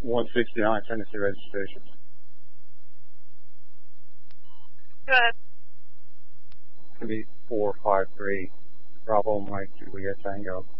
169 Tennessee registration. Go ahead. It's going to be 453 Bravo Mike Juliet Tango.